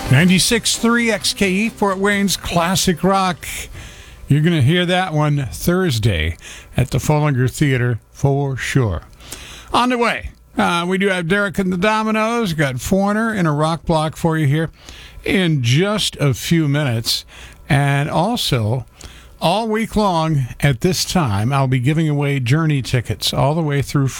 96.3 XKE, Fort Wayne's Classic Rock. You're going to hear that one Thursday at the Follinger Theater for sure. On the way, we do have Derek and the Dominoes. Got Foreigner in a rock block for you here in just a few minutes. And also, all week long at this time, I'll be giving away Journey tickets all the way through